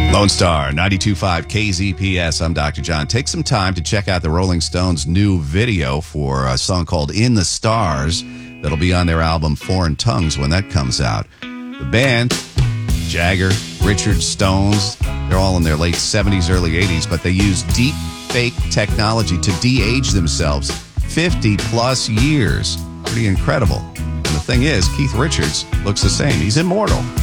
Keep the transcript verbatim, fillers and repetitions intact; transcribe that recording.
Lone Star, ninety-two point five K Z P S. I'm Doctor John. Take some time to check out the Rolling Stones' new video for a song called In the Stars that'll be on their album Foreign Tongues when that comes out. The band, Jagger, Richard, Stones, they're all in their late seventies, early eighties, but they use deep fake technology to de-age themselves fifty plus years. Pretty incredible. And the thing is, Keith Richards looks the same. He's immortal.